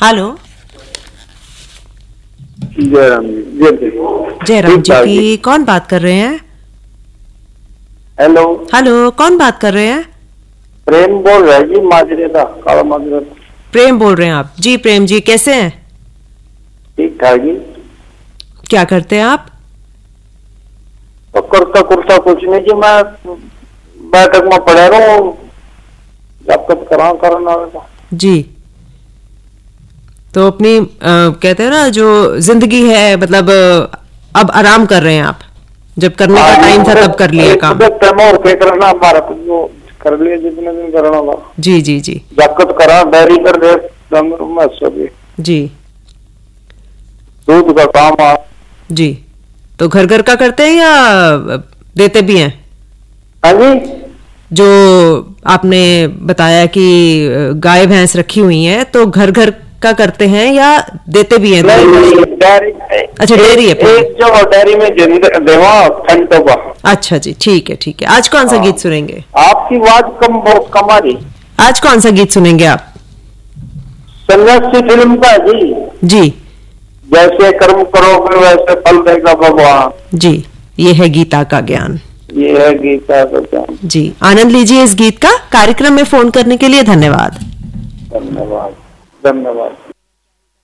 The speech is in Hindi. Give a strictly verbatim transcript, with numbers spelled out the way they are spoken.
हेलो। जयराम जी। जयराम जी की कौन बात कर रहे हैं? हेलो। हेलो, कौन बात कर रहे हैं? प्रेम बोल रहा है जी, माजरे का, काला माजरा। प्रेम बोल रहे हैं आप? जी प्रेम जी, कैसे हैं? ठीक ठाक जी। क्या करते हैं आप? तो करता कुर्ता कुछ नहीं जी, मैं बैठक में पड़ा रहा हूँ, जब तक करा करना था जी। तो अपनी आ, कहते हैं ना, जो जिंदगी है, मतलब अब आराम कर रहे हैं आप, जब करने का टाइम था तब कर लिया काम। और क्या करना, हमारा जो कर लिया जितने दिन करना था। जी जी जी। जबकत करा डेयरी कर दे जी। दूध का काम आ। जी। तो घर घर का करते हैं या देते भी हैं? हाँ जी। जो आपने बताया कि गाय भैंस रखी हुई है, तो घर घर का करते हैं या देते भी हैं? डेयरी। अच्छा, डेयरी है। एक जो डेयरी में देवा ठंडोबा। अच्छा जी, ठीक है ठीक है। आज कौन सा गीत सुनेंगे? आपकी आवाज कम बहुत कम आ रही। आज कौन सा गीत सुनेंगे आप? सन्यासी फिल्म का जी। जी। जैसे कर्म करोगे वैसे फल देगा भगवान। जी, ये है गीता का ज्ञान। ये है गीता का ज्ञान। जी, आनंद लीजिए इस गीत का। कार्यक्रम में फोन करने के लिए धन्यवाद। धन्यवाद धन्यवाद।